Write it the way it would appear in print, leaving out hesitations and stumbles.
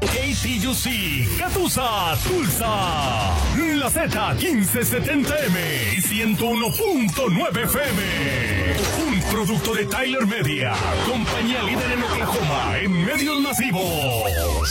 KTUC, Catusa, Tulsa, la Z 1570M y 101.9 FM. Un producto de Tyler Media, compañía líder en Oklahoma en medios masivos.